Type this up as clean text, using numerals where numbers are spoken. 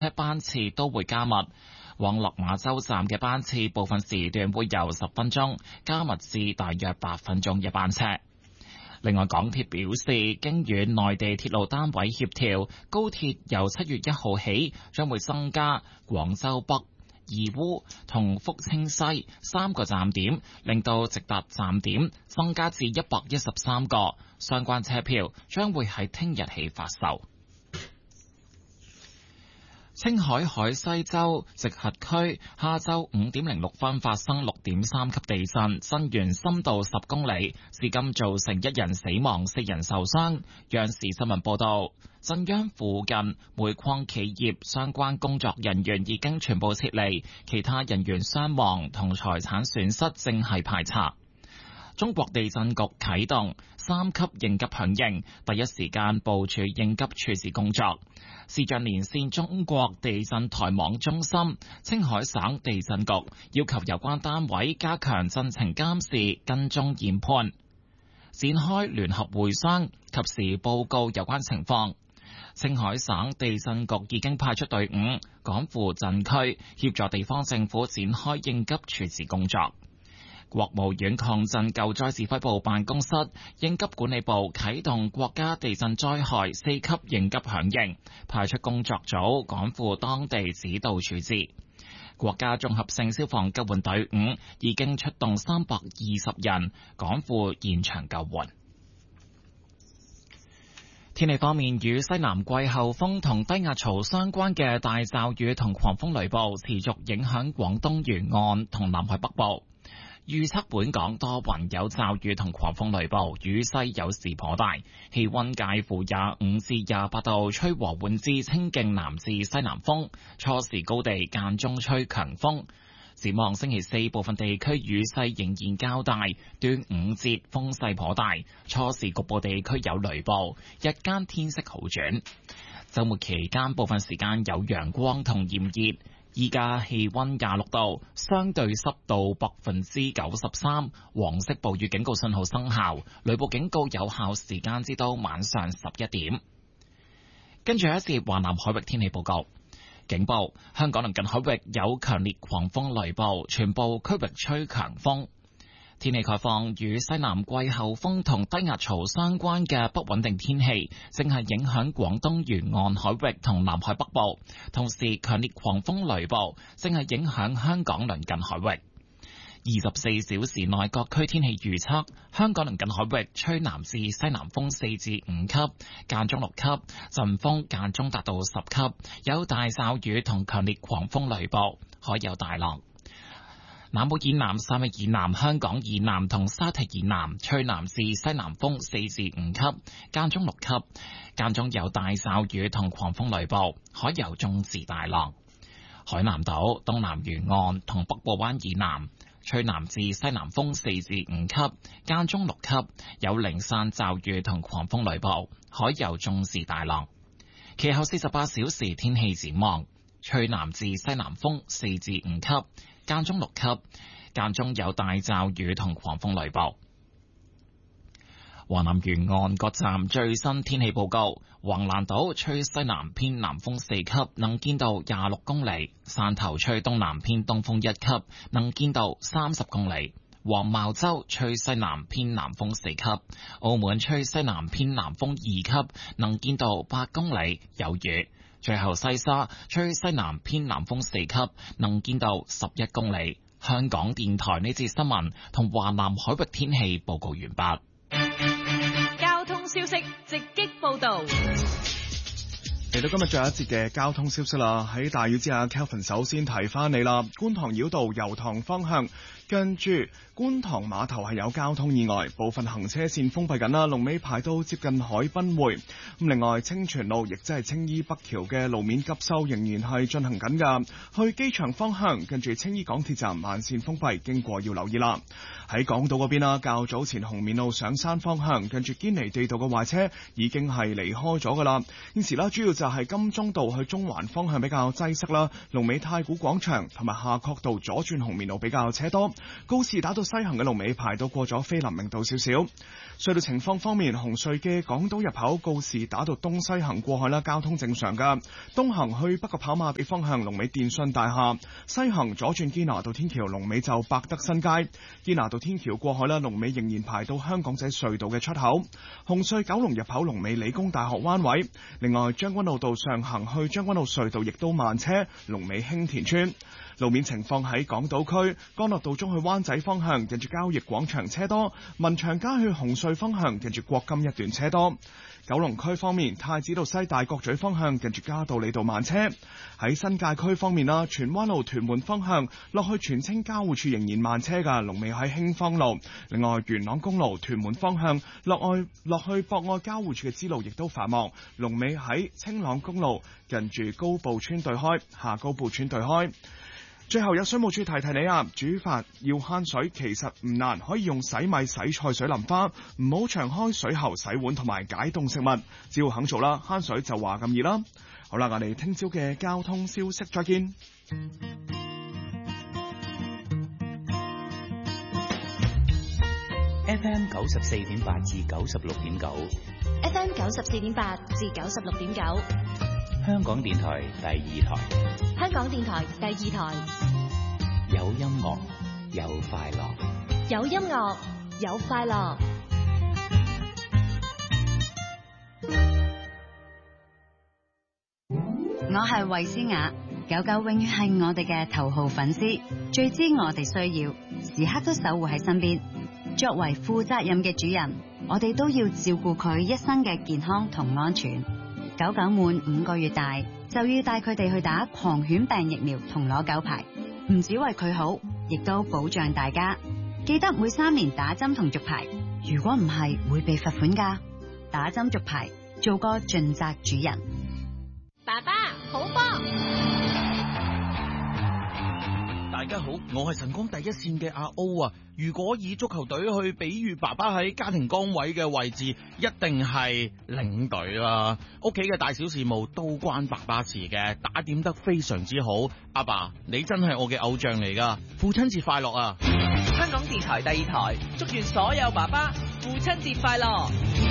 班次都會加密。往落馬洲站嘅班次部分時段會由10分鐘加密至大約8分鐘一班車。另外，港鐵表示，經與內地鐵路單位協調，高鐵由7月1號起將會增加廣州北、義烏同福清西3個站點，令到直達站點增加至113個。相關車票將會喺聽日起發售。青海海西州直轄區下晝5點06分發生6.3級地震，震源深度10公里，至今造成1人死亡、4人受傷。央視新聞報道，震央附近煤礦企業相關工作人員已經全部撤離，其他人員傷亡同財產損失正係排查。中國地震局啟動3級應急響應，第一時間部署應急處置工作。視像連線中國地震台網中心，青海省地震局要求有關單位加強震情監視、跟蹤研判，展開聯合會商，及時報告有關情況。青海省地震局已經派出隊伍趕赴震區，協助地方政府展開應急處置工作。國務院抗震救災指揮部辦公室、應急管理部啟動國家地震災害4級應急響應，派出工作組趕赴當地指導處置。國家綜合性消防救援隊伍已經出動320人趕赴現場救援。天氣方面，與西南季候風同低壓槽相關嘅大驟雨同狂風雷暴持續影響廣東沿岸同南海北部。預測本港多雲有驟雨同狂風雷暴，雨勢有時頗大，氣溫介乎25至28度，吹和緩至清勁南至西南風，初時高地間中吹強風。展望星期四，部分地區雨勢仍然較大，端午節風勢頗大，初時局部地區有雷暴，日間天色好轉。週末期間部分時間有陽光同炎熱。依家氣溫26度，相對濕度93%，黃色暴雨警告信號生效，雷暴警告有效時間至到晚上11點。跟住一節華南海域天氣報告，警報：香港鄰近海域有強烈狂風雷暴，全部區域吹強風。天氣概況，與西南季候風同低壓槽相關嘅不穩定天氣正係影響廣東沿岸海域同南海北部，同時強烈狂風雷暴正係影響香港鄰近海域。24小時內各區天氣預測：香港鄰近海域吹南至西南風4至5級，間中6級，陣風間中達到10級，有大驟雨同強烈狂風雷暴，海有大浪。南部以南、汕尾以南、香港以南同沙堤以南吹南至西南風4至5級，間中6級，間中有大驟雨同狂風雷暴，海有中至大浪。海南島、東南沿岸同北部灣以南吹南至西南風4至5級，間中6級，有零散驟雨同狂風雷暴，海有中至大浪。其後48小時天氣展望，吹南至西南風4至5級。間中6級，間中有大驟雨同狂風雷暴。華南沿岸各站最新天氣報告：橫瀾島吹西南偏南風4級，能見度26公里；汕頭吹東南偏東風1級，能見度30公里；黃茅洲吹西南偏南風4級；澳門吹西南偏南風2級，能見度8公里，有雨。最後西沙吹西南偏南風4級，能見度11公里。香港電台呢節新聞同華南海域天氣報告完畢。 交通消息直擊報道。 嚟到今日最後一節嘅交通消息啦，喺大雨之下 Kelvin 首先提翻你啦，觀塘繞道油塘方向跟住觀塘碼頭係有交通意外，部分行車線封閉緊啦，龍尾排到接近海濱匯。咁另外清泉路亦即係青衣北橋嘅路面急修仍然係進行緊噶，去機場方向跟住青衣港鐵站慢線封閉，經過要留意啦。喺港島嗰邊啦，較早前紅棉路上山方向跟住堅尼地道嘅壞車已經係離開咗噶啦，現時啦主要就係金鐘道去中環方向比較擠塞啦，龍尾太古廣場同埋夏慤道左轉紅棉路比較車多。 告士打道西行嘅龍尾排到過咗菲林明道少少。隧道情況方面，紅隧嘅港島入口告士打道東西行過海啦，交通正常噶。東行去北角跑馬地方向龍尾電訊大廈，西行左轉堅拿道天橋龍尾就百德新街。堅拿道天橋過海啦，龍尾仍然排到香港仔隧道嘅出口。紅隧九龍入口龍尾理工大學灣位。另外將軍澳道上行去將軍澳隧道亦都慢車，龍尾興田村。路面情況喺港島區，干諾道中去灣仔方向近住交易廣場車多，民祥街去紅隧方向近住國金一段車多。九龍區方面，太子道西大角咀方向近住嘉道理道慢車。喺新界區方面啦，荃灣路屯門方向落去荃青交匯處仍然慢車噶，龍尾喺興芳路。另外元朗公路屯門方向落去博愛交匯處嘅支路亦都繁忙，龍尾喺青朗公路近住高埔村對開，下高埔村對開。最後有水務署提提你啊，煮飯要慳水，其實唔難，可以用洗米洗菜水淋花，唔好長開水喉洗碗同埋解凍食物，只要肯做啦，慳水就話咁易啦。好啦，我哋聽朝嘅交通消息再見。 FM 94.8至96.9 FM 94.8至96.9， 香港電台第二台， 香港電台第二台， 有音樂有快樂， 有音樂有快樂。 我係衛詩雅，狗狗永遠係我哋嘅頭號粉絲，最知我哋需要，時刻都守護喺身邊。作為負責任嘅主人，我哋都要照顧佢一生嘅健康同安全。狗狗滿5個月大，就要帶佢哋去打狂犬病疫苗同攞狗牌，唔止為佢好，亦都保障大家。記得每3年打針同續牌，如果唔係會被罰款㗎。打針續牌，做個盡責主人。 爸爸好波！ 大家好，我係晨光第一線嘅阿 O 啊。如果以足球隊去比喻爸爸喺家庭崗位嘅位置，一定係領隊啦。屋企嘅大小事務都關爸爸事嘅，打點得非常之好。阿爸，你真係我嘅偶像嚟噶，父親節快樂啊！ 香港電台第二台，祝願所有爸爸父親節快樂。